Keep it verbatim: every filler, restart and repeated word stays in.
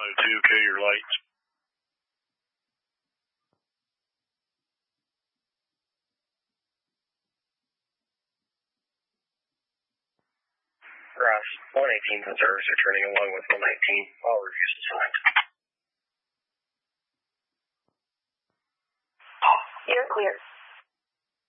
oh two, kill your lights. Ross, one eighteen conserves returning along with one nineteen. All reviews assigned.